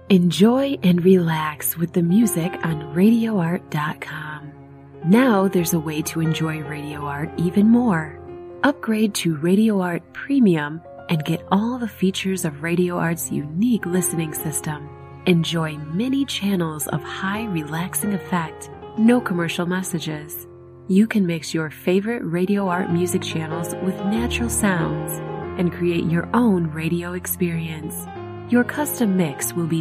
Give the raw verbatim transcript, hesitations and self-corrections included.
Enjoy and relax with the music on radio art dot com. Now there's a way to enjoy Radio Art even more. Upgrade to Radio Art Premium and get all the features of Radio Art's unique listening system. Enjoy many channels of high relaxing effect, no commercial messages. You can mix your favorite Radio Art music channels with natural sounds and create your own radio experience. Your custom mix will be